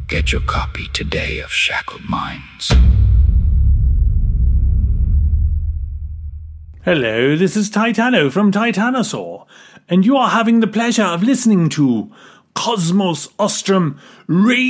Get your copy today of Shackled Minds. Hello, this is Titano from Titanosaur, and you are having the pleasure of listening to Cosmos Ostrom Radio.